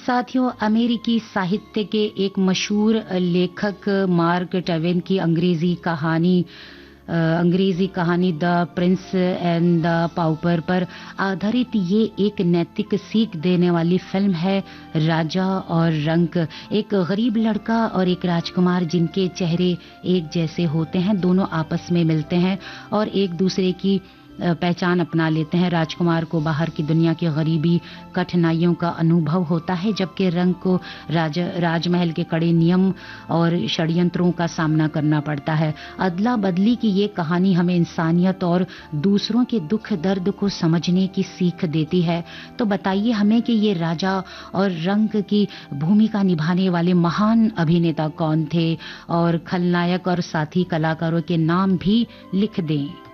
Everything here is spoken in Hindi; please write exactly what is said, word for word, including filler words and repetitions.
साथियों, अमेरिकी साहित्य के एक मशहूर लेखक मार्क ट्वेन की अंग्रेजी कहानी अंग्रेजी कहानी द प्रिंस एंड द पाउपर पर आधारित ये एक नैतिक सीख देने वाली फिल्म है राजा और रंक। एक गरीब लड़का और एक राजकुमार जिनके चेहरे एक जैसे होते हैं, दोनों आपस में मिलते हैं और एक दूसरे की पहचान अपना लेते हैं। राजकुमार को बाहर की दुनिया की गरीबी कठिनाइयों का अनुभव होता है, जबकि रंक को राज राजमहल के कड़े नियम और षड्यंत्रों का सामना करना पड़ता है। अदला बदली की ये कहानी हमें इंसानियत और दूसरों के दुख दर्द को समझने की सीख देती है। तो बताइए हमें कि ये राजा और रंक की भूमिका निभाने वाले महान अभिनेता कौन थे, और खलनायक और साथी कलाकारों के नाम भी लिख दें।